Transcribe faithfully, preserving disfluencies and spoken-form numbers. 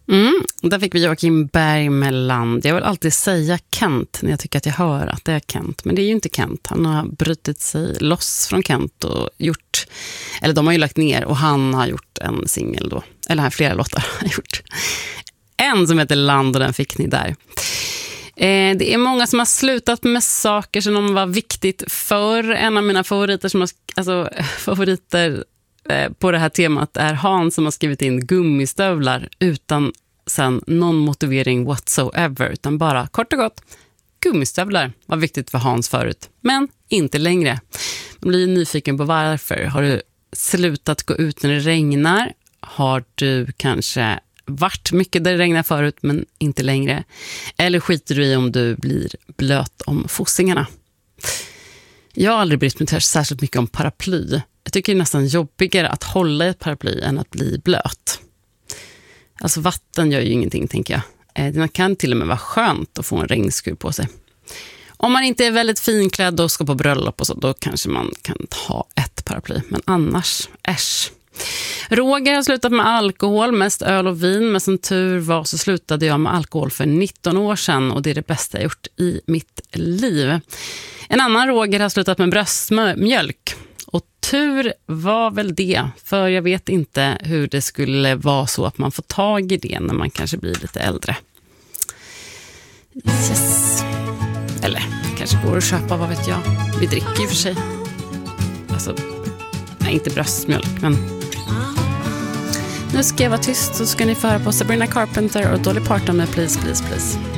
Mm, där fick vi Joakim Berg med Land. Jag vill alltid säga Kent när jag tycker att jag hör att det är Kent. Men det är ju inte Kent. Han har brutit sig loss från Kent och gjort, eller de har ju lagt ner, och han har gjort en singel då. Eller här flera låtar har gjort. En som heter Land, och den fick ni där. Eh, det är många som har slutat med saker som de var viktigt för. En av mina favoriter som har, alltså favoriter på det här temat är Hans, som har skrivit in gummistövlar utan sen någon motivering whatsoever, utan bara kort och gott gummistövlar var viktigt för Hans förut, men inte längre. Man blir nyfiken på varför. Har du slutat gå ut när det regnar? Har du kanske varit mycket där det regnar förut men inte längre? Eller skiter du i om du blir blöt om fossingarna? Jag har aldrig brytt mig särskilt mycket om paraply. Jag tycker det är nästan jobbigare att hålla i ett paraply än att bli blöt. Alltså vatten gör ju ingenting, tänker jag. Det kan till och med vara skönt att få en regnskur på sig. Om man inte är väldigt finklädd och ska på bröllop och så, då kanske man kan ha ett paraply. Men annars, äsch. Roger har slutat med alkohol, mest öl och vin. Men som tur var så slutade jag med alkohol för nitton år sedan. Och det är det bästa jag gjort i mitt liv. En annan Roger har slutat med bröstmjölk. Och tur var väl det, för jag vet inte hur det skulle vara så att man får tag i det när man kanske blir lite äldre. Yes. Eller kanske går att köpa, vad vet jag. Vi dricker ju för sig. Alltså, nej, inte bröstmjölk, men... Nu ska jag vara tyst, så ska ni få höra på Sabrina Carpenter och Dolly Parton med Please, Please, Please.